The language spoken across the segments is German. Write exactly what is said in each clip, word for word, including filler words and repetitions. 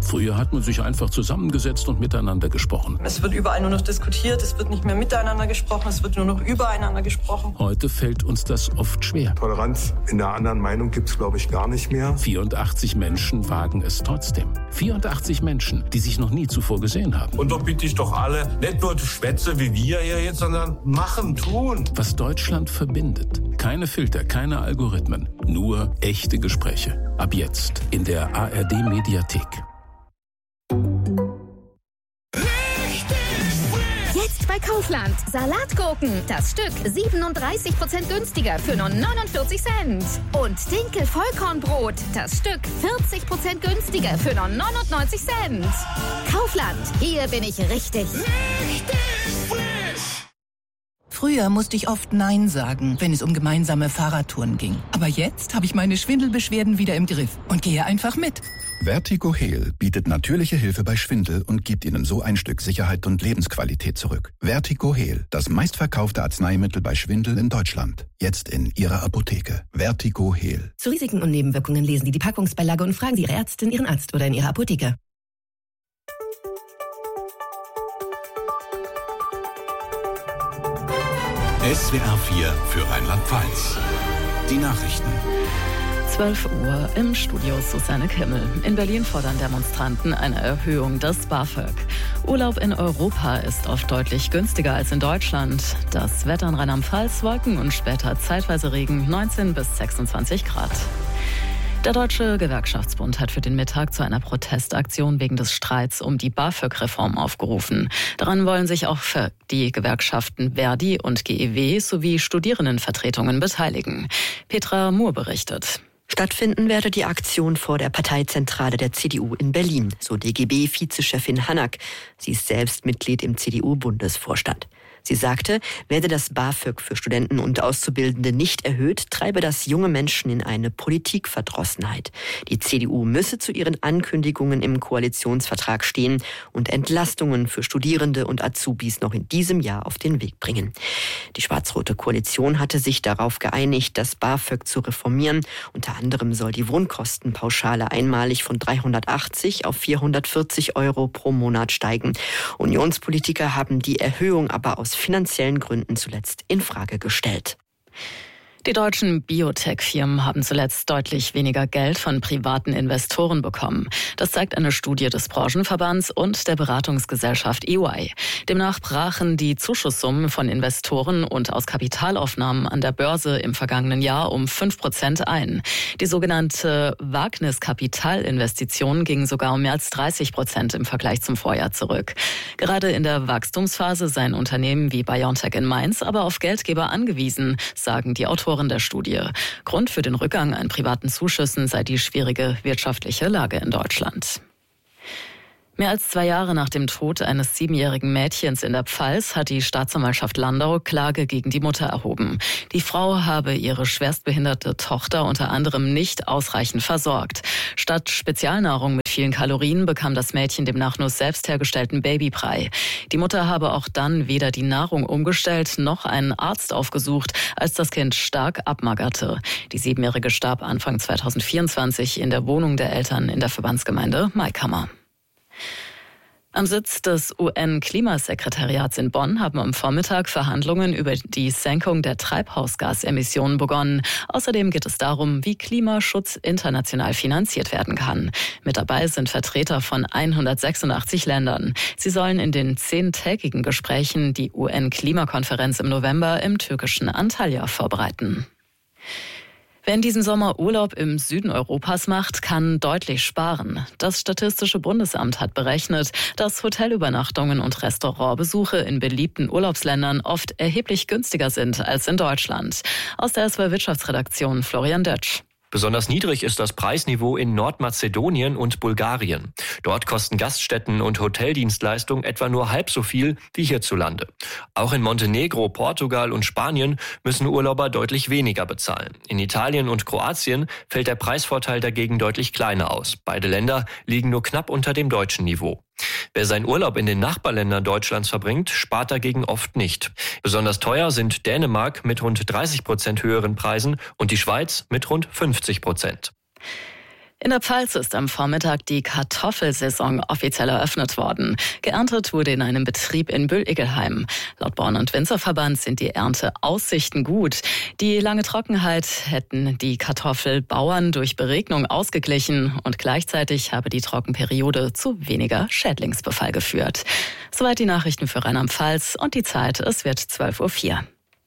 Früher hat man sich einfach zusammengesetzt und miteinander gesprochen. Es wird überall nur noch diskutiert, es wird nicht mehr miteinander gesprochen, es wird nur noch übereinander gesprochen. Heute fällt uns das oft schwer. Toleranz in der anderen Meinung gibt es, glaube ich, gar nicht mehr. vierundachtzig Menschen wagen es trotzdem. vierundachtzig Menschen, die sich noch nie zuvor gesehen haben. Und doch bitte ich doch alle, nicht nur Schwätze wie wir hier jetzt, sondern machen, tun. Was Deutschland verbindet. Keine Filter, keine Algorithmen, nur echte Gespräche. Ab jetzt in der A R D-Mediathek. Jetzt bei Kaufland. Salatgurken. Das Stück siebenunddreißig Prozent günstiger für nur neunundvierzig Cent. Und Dinkel-Vollkornbrot. Das Stück vierzig Prozent günstiger für nur neunundneunzig Cent. Kaufland. Hier bin ich richtig. Richtig frisch. Früher musste ich oft Nein sagen, wenn es um gemeinsame Fahrradtouren ging. Aber jetzt habe ich meine Schwindelbeschwerden wieder im Griff und gehe einfach mit. Vertigo Heal bietet natürliche Hilfe bei Schwindel und gibt Ihnen so ein Stück Sicherheit und Lebensqualität zurück. Vertigo Heal, das meistverkaufte Arzneimittel bei Schwindel in Deutschland. Jetzt in Ihrer Apotheke. Vertigo Heal. Zu Risiken und Nebenwirkungen lesen Sie die Packungsbeilage und fragen Sie Ihre Ärztin, Ihren Arzt oder in Ihrer Apotheke. S W R vier für Rheinland-Pfalz. Die Nachrichten. zwölf Uhr im Studio Susanne Kimmel. In Berlin fordern Demonstranten eine Erhöhung des BAföG. Urlaub in Europa ist oft deutlich günstiger als in Deutschland. Das Wetter in Rheinland-Pfalz, Wolken und später zeitweise Regen, neunzehn bis sechsundzwanzig Grad. Der Deutsche Gewerkschaftsbund hat für den Mittag zu einer Protestaktion wegen des Streits um die BAföG-Reform aufgerufen. Daran wollen sich auch die Gewerkschaften Verdi und G E W sowie Studierendenvertretungen beteiligen. Petra Muhr berichtet. Stattfinden werde die Aktion vor der Parteizentrale der C D U in Berlin, so D G B-Vizechefin Hanak. Sie ist selbst Mitglied im C D U-Bundesvorstand. Sie sagte, werde das BAföG für Studenten und Auszubildende nicht erhöht, treibe das junge Menschen in eine Politikverdrossenheit. Die C D U müsse zu ihren Ankündigungen im Koalitionsvertrag stehen und Entlastungen für Studierende und Azubis noch in diesem Jahr auf den Weg bringen. Die schwarz-rote Koalition hatte sich darauf geeinigt, das BAföG zu reformieren. Unter anderem soll die Wohnkostenpauschale einmalig von dreihundertachtzig auf vierhundertvierzig Euro pro Monat steigen. Unionspolitiker haben die Erhöhung aber aus finanziellen Gründen zuletzt in Frage gestellt. Die deutschen Biotech-Firmen haben zuletzt deutlich weniger Geld von privaten Investoren bekommen. Das zeigt eine Studie des Branchenverbands und der Beratungsgesellschaft E Y. Demnach brachen die Zuschusssummen von Investoren und aus Kapitalaufnahmen an der Börse im vergangenen Jahr um fünf Prozent ein. Die sogenannte Wagniskapitalinvestition ging sogar um mehr als dreißig Prozent im Vergleich zum Vorjahr zurück. Gerade in der Wachstumsphase seien Unternehmen wie BioNTech in Mainz aber auf Geldgeber angewiesen, sagen die Autoren der Studie. Grund für den Rückgang an privaten Zuschüssen sei die schwierige wirtschaftliche Lage in Deutschland. Mehr als zwei Jahre nach dem Tod eines siebenjährigen Mädchens in der Pfalz hat die Staatsanwaltschaft Landau Klage gegen die Mutter erhoben. Die Frau habe ihre schwerstbehinderte Tochter unter anderem nicht ausreichend versorgt. Statt Spezialnahrung mit vielen Kalorien bekam das Mädchen demnach nur selbst hergestellten Babybrei. Die Mutter habe auch dann weder die Nahrung umgestellt noch einen Arzt aufgesucht, als das Kind stark abmagerte. Die Siebenjährige starb Anfang zweitausendvierundzwanzig in der Wohnung der Eltern in der Verbandsgemeinde Maikammer. Am Sitz des U N-Klimasekretariats in Bonn haben am Vormittag Verhandlungen über die Senkung der Treibhausgasemissionen begonnen. Außerdem geht es darum, wie Klimaschutz international finanziert werden kann. Mit dabei sind Vertreter von hundertsechsundachtzig Ländern. Sie sollen in den zehntägigen Gesprächen die U N-Klimakonferenz im November im türkischen Antalya vorbereiten. Wer in diesem Sommer Urlaub im Süden Europas macht, kann deutlich sparen. Das Statistische Bundesamt hat berechnet, dass Hotelübernachtungen und Restaurantbesuche in beliebten Urlaubsländern oft erheblich günstiger sind als in Deutschland. Aus der S W R Wirtschaftsredaktion Florian Dötsch. Besonders niedrig ist das Preisniveau in Nordmazedonien und Bulgarien. Dort kosten Gaststätten und Hoteldienstleistungen etwa nur halb so viel wie hierzulande. Auch in Montenegro, Portugal und Spanien müssen Urlauber deutlich weniger bezahlen. In Italien und Kroatien fällt der Preisvorteil dagegen deutlich kleiner aus. Beide Länder liegen nur knapp unter dem deutschen Niveau. Wer seinen Urlaub in den Nachbarländern Deutschlands verbringt, spart dagegen oft nicht. Besonders teuer sind Dänemark mit rund dreißig Prozent höheren Preisen und die Schweiz mit rund fünfzig Prozent. In der Pfalz ist am Vormittag die Kartoffelsaison offiziell eröffnet worden. Geerntet wurde in einem Betrieb in Bülligelheim. Laut Bauern- und Winzerverband sind die Ernteaussichten gut. Die lange Trockenheit hätten die Kartoffelbauern durch Beregnung ausgeglichen und gleichzeitig habe die Trockenperiode zu weniger Schädlingsbefall geführt. Soweit die Nachrichten für Rheinland-Pfalz und die Zeit, es wird zwölf Uhr vier.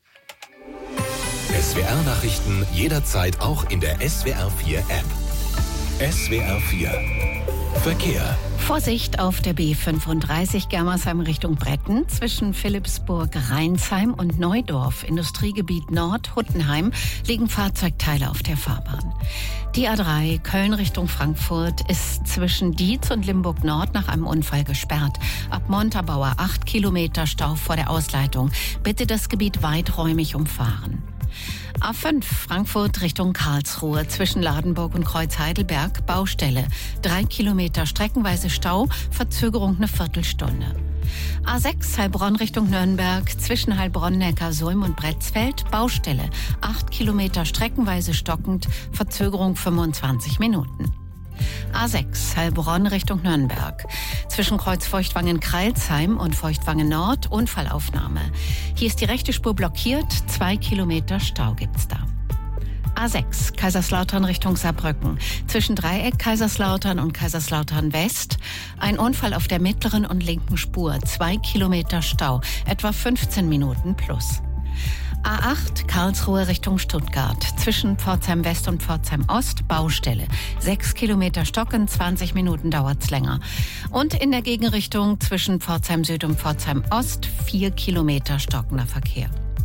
S W R-Nachrichten jederzeit auch in der S W R vier App. S W R vier Verkehr. Vorsicht auf der B fünfunddreißig Germersheim Richtung Bretten. Zwischen Philippsburg-Rheinsheim und Neudorf, Industriegebiet Nord, Huttenheim, liegen Fahrzeugteile auf der Fahrbahn. Die A drei Köln Richtung Frankfurt ist zwischen Dietz und Limburg Nord nach einem Unfall gesperrt. Ab Montabaur acht Kilometer Stau vor der Ausleitung. Bitte das Gebiet weiträumig umfahren. A fünf Frankfurt Richtung Karlsruhe zwischen Ladenburg und Kreuz Heidelberg Baustelle. Drei Kilometer streckenweise Stau, Verzögerung eine Viertelstunde. A sechs Heilbronn Richtung Nürnberg zwischen Heilbronn, Neckarsulm und Bretzfeld Baustelle. Acht Kilometer streckenweise stockend, Verzögerung fünfundzwanzig Minuten. A sechs Heilbronn Richtung Nürnberg. Zwischen Kreuz Feuchtwangen-Kreilsheim und Feuchtwangen-Nord Unfallaufnahme. Hier ist die rechte Spur blockiert, zwei Kilometer Stau gibt's da. A sechs Kaiserslautern Richtung Saarbrücken. Zwischen Dreieck Kaiserslautern und Kaiserslautern West. Ein Unfall auf der mittleren und linken Spur, zwei Kilometer Stau, etwa fünfzehn Minuten plus. A acht Karlsruhe Richtung Stuttgart. Zwischen Pforzheim West und Pforzheim Ost Baustelle. Sechs Kilometer stocken, zwanzig Minuten dauert's länger. Und in der Gegenrichtung zwischen Pforzheim Süd und Pforzheim Ost vier Kilometer stockender Verkehr.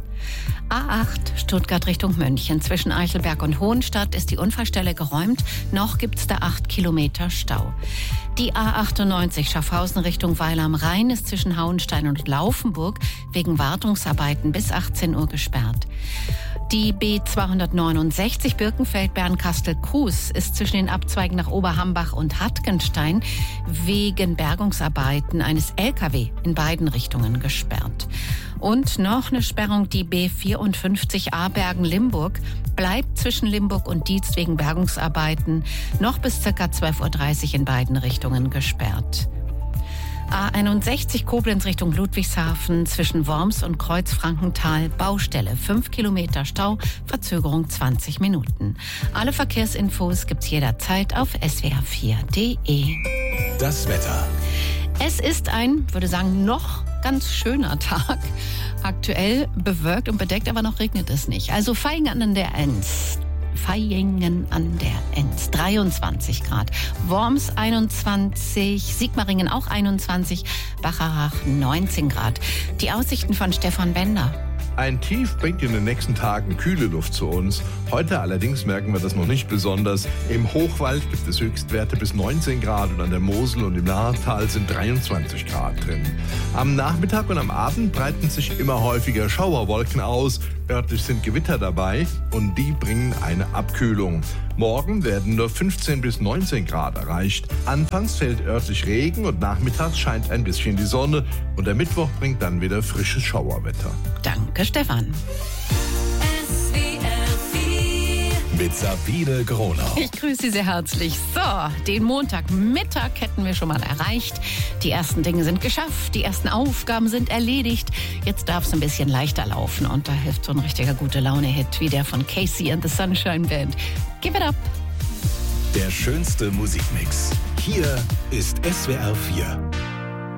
A acht Stuttgart Richtung München. Zwischen Eichelberg und Hohenstadt ist die Unfallstelle geräumt. Noch gibt's da acht Kilometer Stau. Die A achtundneunzig Schaffhausen Richtung Weil am Rhein ist zwischen Hauenstein und Laufenburg wegen Wartungsarbeiten bis achtzehn Uhr gesperrt. Die B zweihundertneunundsechzig Birkenfeld-Bernkastel-Kues ist zwischen den Abzweigen nach Oberhambach und Hattgenstein wegen Bergungsarbeiten eines L K W in beiden Richtungen gesperrt. Und noch eine Sperrung, die B vierundfünfzig Abergen-Limburg bleibt zwischen Limburg und Dietz wegen Bergungsarbeiten noch bis ca. zwölf Uhr dreißig in beiden Richtungen gesperrt. A einundsechzig Koblenz Richtung Ludwigshafen zwischen Worms und Kreuz-Frankenthal Baustelle. fünf Kilometer Stau, Verzögerung zwanzig Minuten. Alle Verkehrsinfos gibt's jederzeit auf S W R vier Punkt de. Das Wetter. Es ist ein, würde sagen, noch ganz schöner Tag. Aktuell bewölkt und bedeckt, aber noch regnet es nicht. Also Vaihingen an der Enz. Vaihingen an der Enz. dreiundzwanzig Grad. Worms einundzwanzig. Sigmaringen auch einundzwanzig. Bacharach neunzehn Grad. Die Aussichten von Stefan Bender. Ein Tief bringt in den nächsten Tagen kühle Luft zu uns. Heute allerdings merken wir das noch nicht besonders. Im Hochwald gibt es Höchstwerte bis neunzehn Grad und an der Mosel und im Nahetal sind dreiundzwanzig Grad drin. Am Nachmittag und am Abend breiten sich immer häufiger Schauerwolken aus. Örtlich sind Gewitter dabei und die bringen eine Abkühlung. Morgen werden nur fünfzehn bis neunzehn Grad erreicht. Anfangs fällt örtlich Regen und nachmittags scheint ein bisschen die Sonne. Und der Mittwoch bringt dann wieder frisches Schauerwetter. Danke, Stefan. Mit Sabine Gronau. Ich grüße Sie sehr herzlich. So, den Montagmittag hätten wir schon mal erreicht. Die ersten Dinge sind geschafft, die ersten Aufgaben sind erledigt. Jetzt darf es ein bisschen leichter laufen und da hilft so ein richtiger Gute-Laune-Hit wie der von Casey and the Sunshine Band. Give it up! Der schönste Musikmix. Hier ist S W R vier.